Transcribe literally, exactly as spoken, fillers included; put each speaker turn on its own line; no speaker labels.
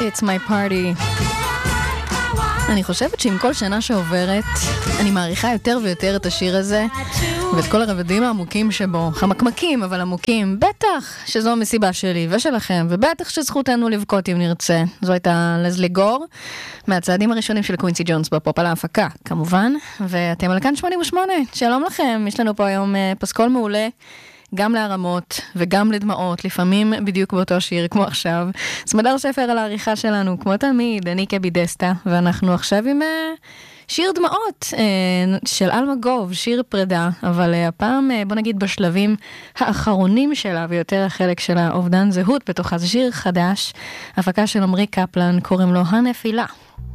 It's my party. אני חושבת שעם כל שנה שעוברת, אני מעריכה יותר ויותר את השיר הזה, ואת כל הרבדים העמוקים שבו, חמקמקים אבל עמוקים, בטח שזו המסיבה שלי ושלכם, ובטח שזכותנו לבכות אם נרצה. זו הייתה לזלי גור, מהצעדים הראשונים של קווינסי ג'ונס בפופ על ההפקה, כמובן, ואתם על כאן שמונים ושמונה, שלום לכם, יש לנו פה היום פסקול מעולה, גם להרמות וגם לדמעות, לפעמים בדיוק באותו שיר כמו עכשיו. סמדר שפר על העריכה שלנו, כמו תמיד, אני קבי דסטה, ואנחנו עכשיו עם שיר דמעות של אלמה גוב, שיר פרידה, אבל הפעם בוא נגיד בשלבים האחרונים שלה, ויותר החלק של האובדן זהות בתוכה, זה שיר חדש, הפקה של עמרי קפלן, קוראים לו הנפילה.